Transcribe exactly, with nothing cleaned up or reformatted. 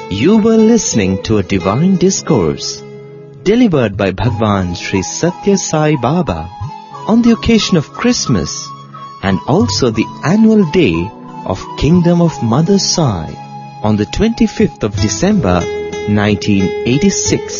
You were listening to a divine discourse delivered by Bhagwan Sri Satya Sai Baba on the occasion of Christmas and also the annual day of Kingdom of Mother Sai on the twenty-fifth of December nineteen eighty-six.